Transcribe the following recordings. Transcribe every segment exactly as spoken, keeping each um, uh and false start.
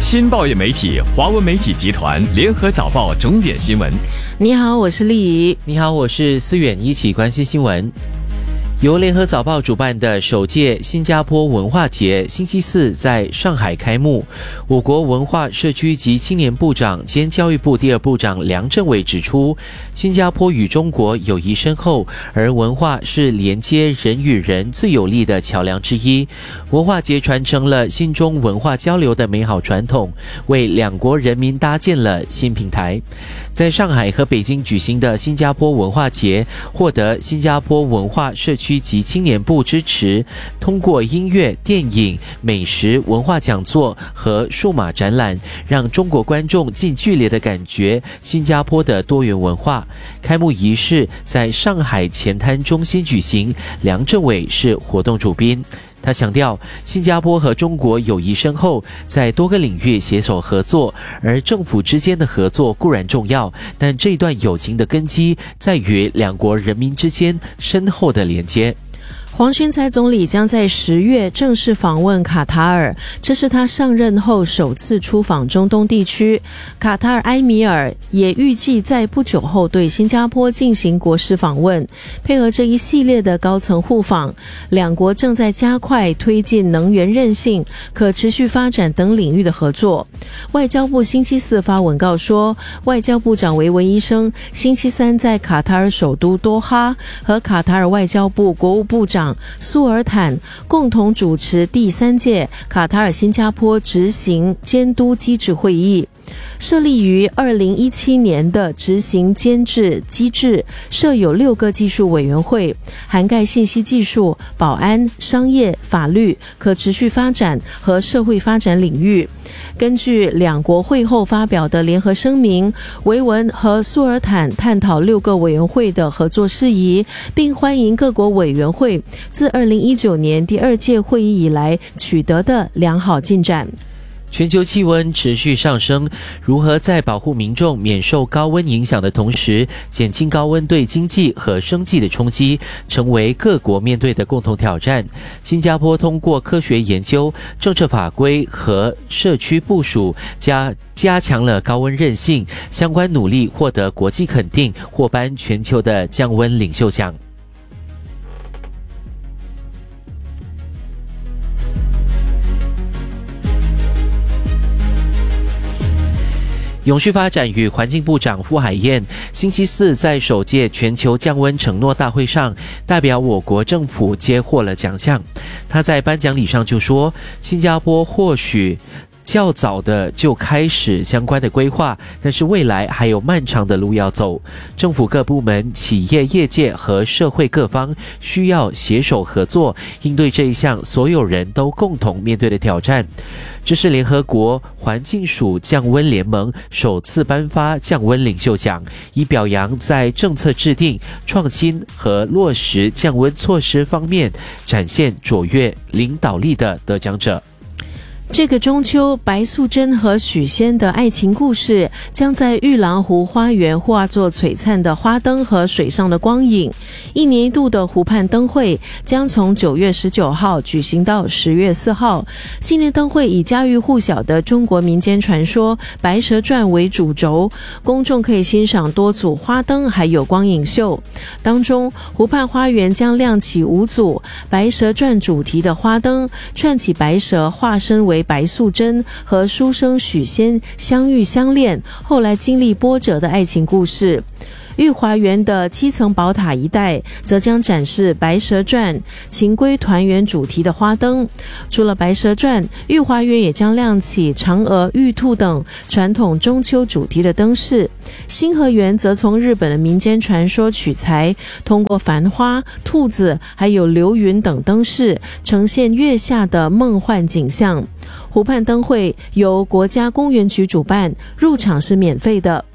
新报业媒体华文媒体集团联合早报重点新闻。 你好，我是丽怡。 你好，我是思远，一起关心新闻。由联合早报主办的首届新加坡文化节星期四在上海开幕。我国文化社区及青年部长兼教育部第二部长梁振伟指出，新加坡与中国友谊深厚，而文化是连接人与人最有力的桥梁之一。文化节传承了新中文化交流的美好传统，为两国人民搭建了新平台。在上海和北京举行的新加坡文化节获得新加坡文化社区及青年部支持，通过音乐、电影、美食、文化讲座和数码展览，让中国观众近距离地感觉新加坡的多元文化。开幕仪式在上海前滩中心举行，梁振伟是活动主宾。他强调，新加坡和中国友谊深厚，在多个领域携手合作，而政府之间的合作固然重要，但这段友情的根基在于两国人民之间深厚的连接。 黄循财总理将在十月正式访问卡塔尔，这是他上任后首次出访中东地区。卡塔尔埃米尔也预计在不久后对新加坡进行国事访问。配合这一系列的高层互访，两国正在加快推进能源韧性、可持续发展等领域的合作。外交部星期四发文告说，外交部长维文医生星期三在卡塔尔首都多哈和卡塔尔外交部国务部长苏尔坦共同主持第三届卡塔尔新加坡执行监督机制会议。设立于二零一七年的执行监制机制设有六个技术委员会，涵盖信息技术、保安、商业、法律、可持续发展和社会发展领域。根据两国会后发表的联合声明，维文和苏尔坦探讨六个委员会的合作事宜，并欢迎各国委员会自二零一九年第二届会议以来取得的良好进展。 全球气温持续上升，如何在保护民众免受高温影响的同时，减轻高温对经济和生计的冲击，成为各国面对的共同挑战。新加坡通过科学研究、政策法规和社区部署，加加强了高温韧性，相关努力获得国际肯定，获颁全球的降温领袖奖。永续发展与环境部长傅海燕星期四在首届全球降温承诺大会上代表我国政府接获了奖项。他在颁奖礼上就说，新加坡或许较早的就开始相关的规划，但是未来还有漫长的路要走。政府各部门、企业业界和社会各方需要携手合作，应对这一项所有人都共同面对的挑战。这是联合国环境署降温联盟首次颁发降温领袖奖，以表扬在政策制定、创新和落实降温措施方面展现卓越领导力的得奖者。 这个中秋，白素贞和许仙的爱情故事将在玉郎湖花园化作璀璨的花灯和水上的光影。一年一度的湖畔灯会将从九月十九号举行到十月四号。纪念灯会以家喻户晓的中国民间传说《白蛇传》为主轴，公众可以欣赏多组花灯还有光影秀。当中，湖畔花园将亮起五组《白蛇传》主题的花灯，串起白蛇化身为白素贞和书生许仙相遇相恋，后来经历波折的爱情故事。御华园的七层宝塔一带则将展示白蛇传、情归团圆主题的花灯。除了白蛇传，御华园也将亮起嫦娥、玉兔等传统中秋主题的灯饰。新河园则从日本的民间传说取材，通过繁花、兔子还有流云等灯饰，呈现月下的梦幻景象。湖畔灯会由国家公园局主办，入场是免费的。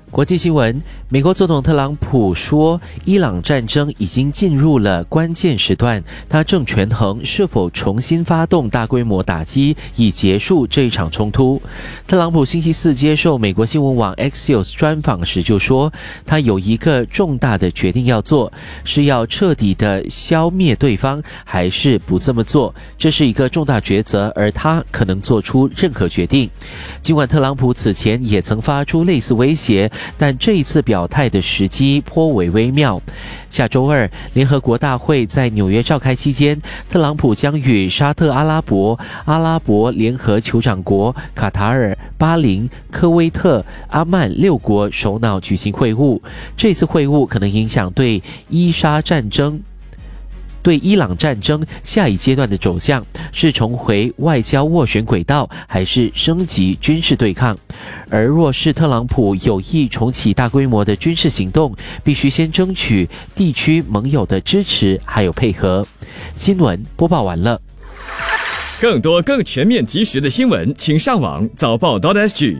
国际新闻，美国总统特朗普说，伊朗战争已经进入了关键时段，他正权衡是否重新发动大规模打击，以结束这一场冲突。特朗普星期四接受美国新闻网 Axios 专访时就说，他有一个重大的决定要做，是要彻底的消灭对方，还是不这么做，这是一个重大抉择，而他可能做出任何决定。尽管特朗普此前也曾发出类似威胁，但这一次表态的时机颇为微妙。下周二，联合国大会在纽约召开期间，特朗普将与沙特阿拉伯、阿拉伯联合酋长国、卡塔尔、巴林、科威特、阿曼六国首脑举行会晤。这次会晤可能影响对伊沙战争对伊朗战争下一阶段的走向，是重回外交斡旋轨道，还是升级军事对抗？而若是特朗普有意重启大规模的军事行动，必须先争取地区盟友的支持还有配合。新闻播报完了。 更多更全面及时的新闻，请上网早报 .sg。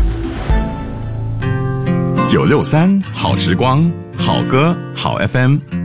九六三好时光，好歌好 F M。